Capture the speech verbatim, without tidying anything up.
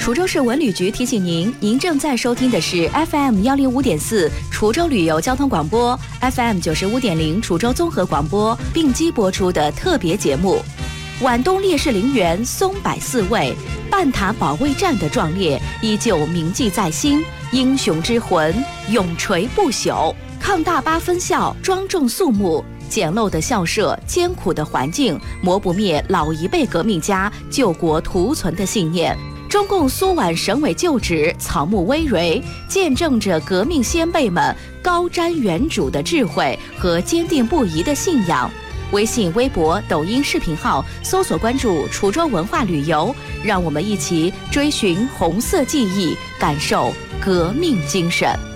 滁州市文旅局提醒您，您正在收听的是 F M 幺零五点四滁州旅游交通广播 ，F M 九十五点零滁州综合广播并机播出的特别节目。皖东烈士陵园松柏四位，半塔保卫战的壮烈依旧铭记在心，英雄之魂永垂不朽。抗大八分校庄重肃穆，简陋的校舍，艰苦的环境，磨不灭老一辈革命家救国图存的信念。中共苏皖省委旧址草木葳蕤，见证着革命先辈们高瞻远瞩的智慧和坚定不移的信仰。微信、微博、抖音视频号搜索关注滁州文化旅游，让我们一起追寻红色记忆，感受革命精神。